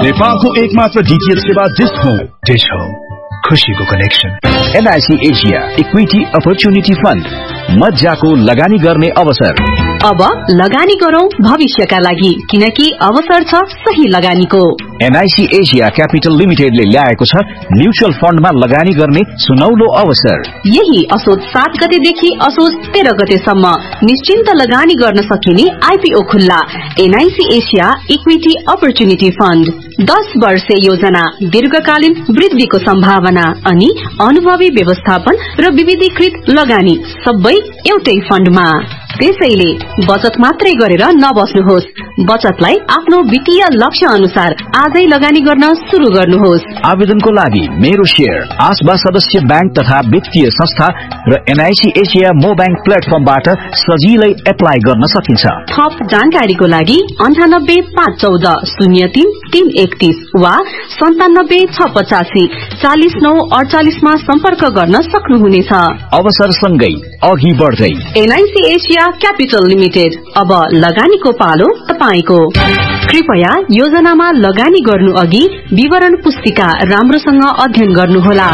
नेपालको एकमात्र डीटीएच सेवा डिश हो खुशीको connection. NIC Asia equity opportunity fund, मज्जाको लगानी गर्ने अवसर। अब लगानी गरौं भविष्यका लागि, किनकि अवसर छ सही लगानीको। NIC एसिया क्यापिटल लिमिटेडले ल्याएको छ म्युचुअल फन्डमा लगानी गर्ने सुनौलो अवसर। यही असोज 7 गतेदेखि असोज 13 गतेसम्म निश्चिन्त लगानी गर्न सकिने IPO खुल्ला। NIC Asia equity opportunity fund, 10 वर्षे योजना, दीर्घकालीन वृद्धिको सम्भावना अनि अनुभवी व्यवस्थापन र विविधीकृत लगानी सबै एउटै फन्डमा। त्यसैले बचत मात्रै गरेर नबस्नुहोस्, बचतलाई आफ्नो वित्तीय लक्ष्य अनुसार आजै लगानी गर्न शुरू गर्नुहोस्। आवेदनको लागि मेरो शेयर, आसबा सदस्य बैंक तथा वित्तीय संस्था र NIC एसिया मो बैंक प्लेटफर्मबाट सजिलै एप्लाई गर्न सकिन्छ। थप जानकारीको लागि 98 514 03 331 वा 97 685 49 मा सम्पर्क गर्न सक्नुहुनेछ। अवसरसँगै अघि बढ्दै NIC एसिया क्यापिटल लिमिटेड, अब लगानीको पालो तपाईको। कृपया योजनामा लगानी गर्नु अघि विवरण पुस्तिका राम्रोसँग अध्ययन गर्नुहोला।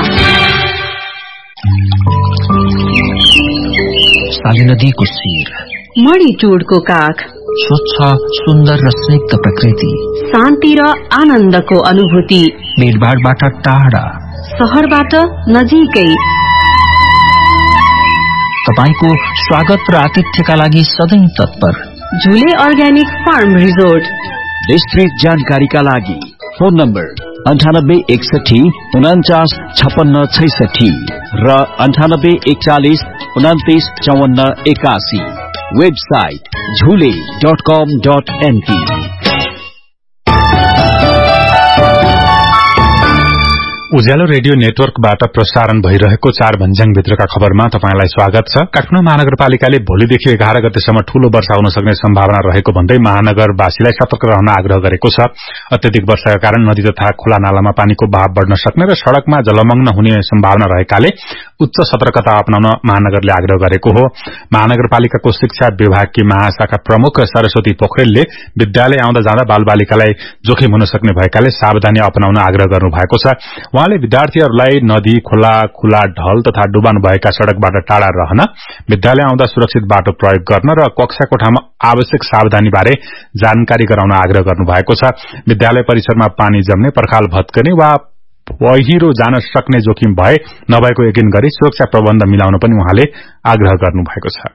साली नदीको शिर, मणिचुडको काख, स्वच्छ सुन्दर र स्निग्ध प्रकृति, शान्ति र आनन्दको अनुभूति, भीडभाडबाट टाढा, शहरबाट नजिकै। तपाईको स्वागत र आतिथ्यका लागि सधैं तत्पर झुले अर्ग्यानिक फार्म रिजोर्ट। विस्तृत जानकारीका लागि फोन नम्बर 98 61 49 56 66 र 98 41 29 54 81। वेबसाइट झुले.com.np। उज्यालो रेडियो नेटवर्कबाट प्रसारण भइरहेको 4 भन्ज्याङ भित्रका खबरमा तपाईंलाई स्वागत छ। काठमाडौँ महानगरपालिकाले भोलिदेखि 11 गतेसम्म ठूलो वर्षा हुन सक्ने सम्भावना रहेको भन्दै महानगरवासीलाई सतर्क रहन आग्रह गरेको छ। अत्यधिक वर्षाका कारण नदी तथा खोला नालामा पानीको बहाव बढ्न सक्ने र सड़कमा जलमग्न हुने सम्भावना रहेकाले उच्च सतर्कता अपनाउन महानगरले आग्रह गरेको हो। महानगरपालिकाको शिक्षा विभागकी महाशाखा प्रमुख सरस्वती पोखरेलले विद्यालय आउँदा जाँदा बालबालिकालाई जोखिम हुन सक्ने भएकाले सावधानी अपनाउन आग्रह गर्नु भएको छ। उहाँले विद्यार्थीहरूलाई नदी, खोला, खुला ढल तथा डुबान भएका सड़कबाट टाढा रहन, विद्यालय आउँदा सुरक्षित बाटो प्रयोग गर्न र कक्षा कोठामा आवश्यक सावधानी बारे जानकारी गराउन आग्रह गर्नु भएको छ। विद्यालय परिसरमा पानी जम्ने, पर्खाल भत्कने वा पहिरो जान सक्ने जोखिम भए नभएको यकिन गरी सुरक्षा प्रबन्ध मिलाउन पनि उहाँले आग्रह गर्नु भएको छ।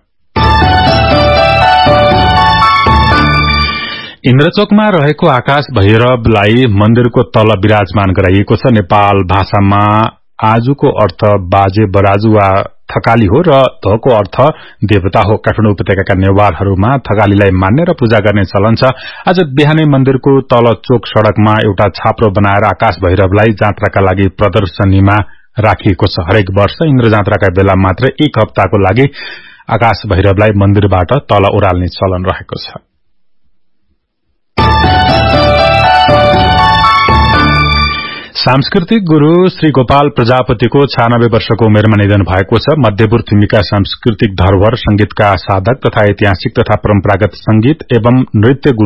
इन्द्रचोकमा रहेको आकाश भैरवलाई मन्दिरको तल विराजमान गराइएको छ। नेपाल भाषामा आजुको अर्थ बाजे बराजु वा थकाली हो र धको अर्थ देवता हो। काठमाडौँ उपत्यकाका नेवारहरूमा थकालीलाई मान्ने र पूजा गर्ने चलन छ। आज बिहानै मन्दिरको तल चोक सड़कमा एउटा छाप्रो बनाएर आकाश भैरवलाई जात्राका लागि प्रदर्शनीमा राखिएको छ। हरेक वर्ष इन्द्र जात्राका बेला मात्र 1 हप्ताको लागि आकाश भैरवलाई मन्दिरबाट तल ओह्राल्ने चलन रहेको छ। सांस्कृतिक गुरू श्री गोपाल प्रजापतिको 96 वर्षको उमेरमा निधन भएको छ। मध्यपूर्व सांस्कृतिक धरोहर, संगीतका साधक तथा ऐतिहासिक तथा परम्परागत संगीत एवं नृत्य